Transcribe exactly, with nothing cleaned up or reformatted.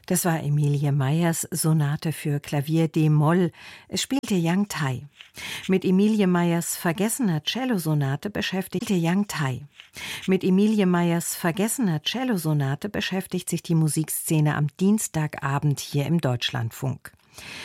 Das war Emilie Meyers Sonate für Klavier d-Moll. Es spielte Yang Tai. Mit Emilie Meyers vergessener Cellosonate beschäftigte Yang Tai. Mit Emilie Meyers vergessener Cellosonate beschäftigt sich die Musikszene am Dienstagabend hier im Deutschlandfunk.